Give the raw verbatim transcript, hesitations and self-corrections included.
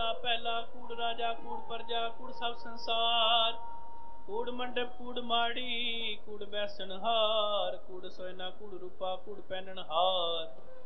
ਪਹਿਲਾ ਪਹਿਲਾ ਕੂੜ ਰਾਜਾ ਕੂੜ ਪ੍ਰਜਾ ਕੂੜ ਸਭ ਸੰਸਾਰ। ਕੂੜ ਮੰਡਪ ਕੂੜ ਮਾੜੀ ਕੂੜ ਬੈਸਣ ਹਾਰ। ਕੂੜ ਸੋਇਨਾ ਕੂੜ ਰੂਪਾ ਕੂੜ ਪਹਿਨਣ ਹਾਰ।